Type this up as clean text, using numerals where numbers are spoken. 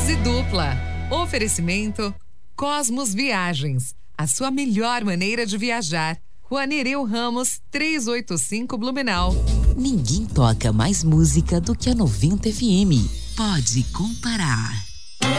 Dose dupla. Oferecimento Cosmos Viagens. A sua melhor maneira de viajar. Rua Nereu Ramos, 385 Blumenau. Ninguém toca mais música do que a 90 FM. Pode comparar.